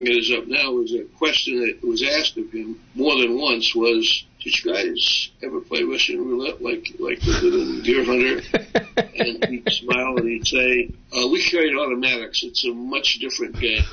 is up now is a question that was asked of him more than once was, did you guys ever play Russian roulette like we did in Deer Hunter? And he'd smile and he'd say, we carried automatics. It's a much different game.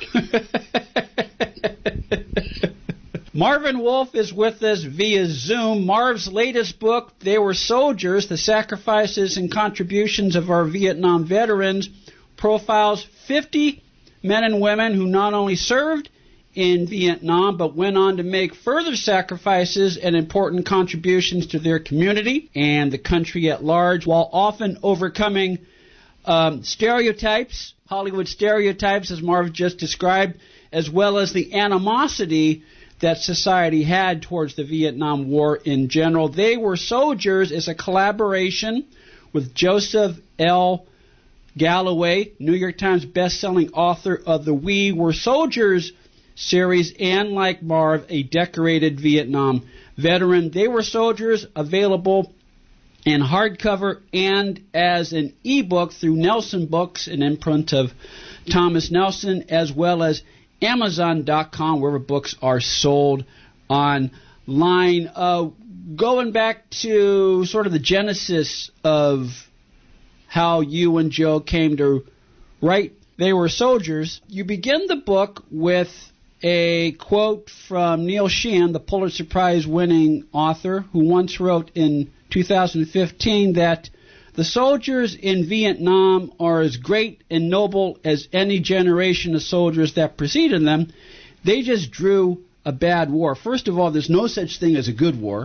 Marvin Wolf is with us via Zoom. Marv's latest book, They Were Soldiers, The Sacrifices and Contributions of Our Vietnam Veterans, profiles 50 men and women who not only served in Vietnam, but went on to make further sacrifices and important contributions to their community and the country at large, while often overcoming stereotypes, Hollywood stereotypes, as Marv just described, as well as the animosity that society had towards the Vietnam War in general. They Were Soldiers is a collaboration with Joseph L. Galloway, New York Times best-selling author of the We Were Soldiers series, and like Marv, a decorated Vietnam veteran. They Were Soldiers, available in hardcover and as an ebook through Nelson Books, an imprint of Thomas Nelson, as well as Amazon.com, wherever books are sold online. Going back to sort of the genesis of how you and Joe came to write They Were Soldiers, you begin the book with a quote from Neil Sheehan, the Pulitzer Prize-winning author, who once wrote in 2015 that the soldiers in Vietnam are as great and noble as any generation of soldiers that preceded them. They just drew a bad war. First of all, there's no such thing as a good war.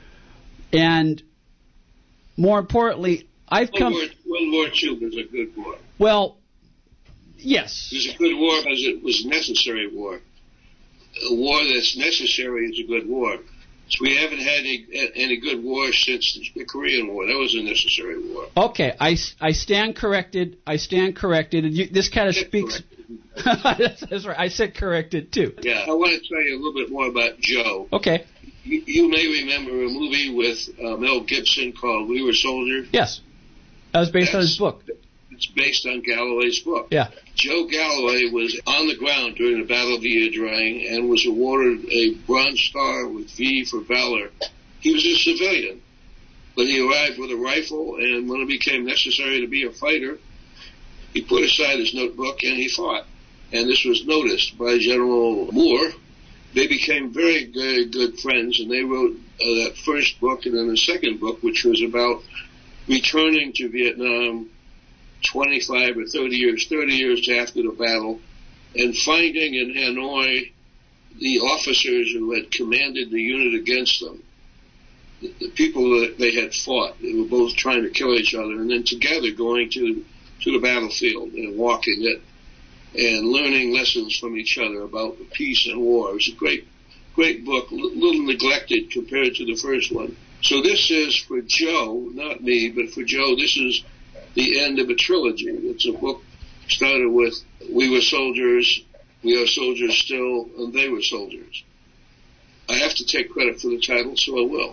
And more importantly, World War II was a good war. Well, yes. It was a good war because it was a necessary war. A war that's necessary is a good war. So we haven't had any good war since the Korean War. That was a necessary war. Okay, I stand corrected. This kind of speaks. That's right. I said corrected too. Yeah, I want to tell you a little bit more about Joe. Okay. You may remember a movie with Mel Gibson called We Were Soldiers. Yes, that was based on his book. It's based on Galloway's book. Yeah. Joe Galloway was on the ground during the Battle of Ia Drang and was awarded a Bronze Star with V for Valor. He was a civilian, but he arrived with a rifle, and when it became necessary to be a fighter, he put aside his notebook and he fought. And this was noticed by General Moore. They became very, very good friends, and they wrote that first book and then the second book, which was about returning to Vietnam 25 or 30 years after the battle, and finding in Hanoi the officers who had commanded the unit against them, the people that they had fought. They were both trying to kill each other, and then together going to the battlefield and walking it and learning lessons from each other about peace and war. It was a great book, a little neglected compared to the first one. So this is for Joe, not me, but for Joe, this is the end of a trilogy. It's a book started with We Were Soldiers, We Are Soldiers Still, and They Were Soldiers. I have to take credit for the title, so I will.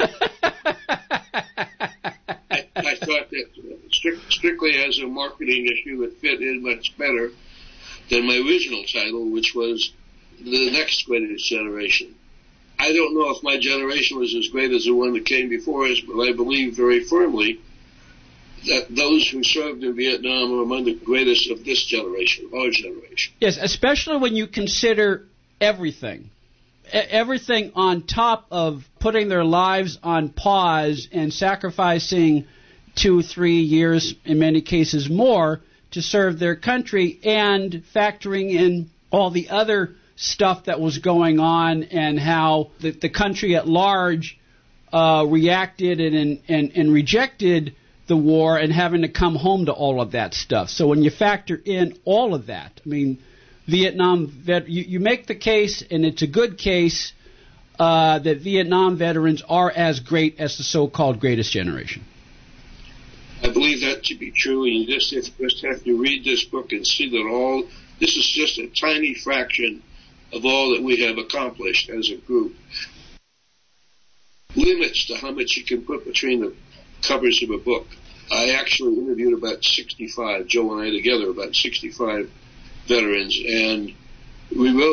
I thought that strictly as a marketing issue, it fit in much better than my original title, which was The Next Greatest Generation. I don't know if my generation was as great as the one that came before us, but I believe very firmly that those who served in Vietnam are among the greatest of this generation, of our generation. Yes, especially when you consider everything. Everything on top of putting their lives on pause and sacrificing 2-3 years, in many cases more, to serve their country, and factoring in all the other stuff that was going on and how the country at large reacted and rejected the war, and having to come home to all of that stuff. So when you factor in all of that, I mean, Vietnam you make the case, and it's a good case, that Vietnam veterans are as great as the so-called greatest generation. I believe that to be true, and you just have to read this book and see that this is just a tiny fraction of all that we have accomplished as a group. Limits to how much you can put between the covers of a book. I actually interviewed about 65, Joe and I together, about 65 veterans, and we wrote